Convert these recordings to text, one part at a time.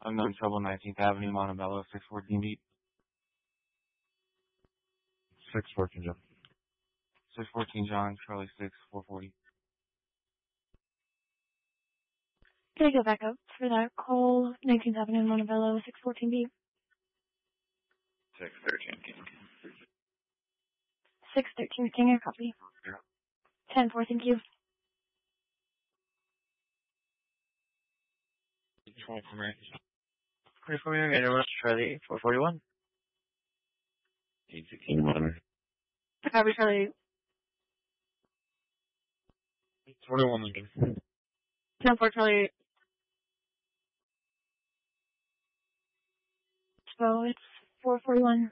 Unknown trouble, 19th Avenue, Montebello, 614 beat. 614 John. 614 John, Charlie 6, 440. Can I go back up for that call? 19th Avenue, Montebello, 614B. 613 King. 613 King, I copy. 10-4, thank you. 24 minutes. 24 minutes, Charlie 441. 816 Monitor. Copy, Charlie. 41 Lincoln. 10-4, Charlie. So it's 441.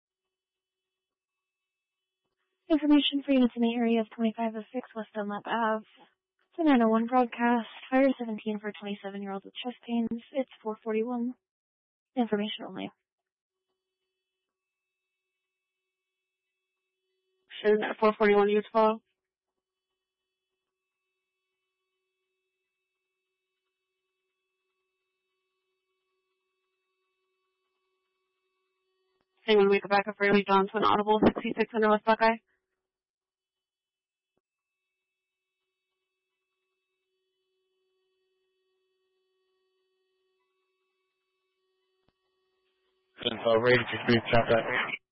Information for units in the area of 2506 West Dunlap Ave. It's a 901 broadcast. Fire 17 for 27-year-old with chest pains. It's 441. Information only. Should that 441 use fall? Anyone make a backup for Lee Johnson, Audible 6600 West Buckeye? Ready to brief chat that.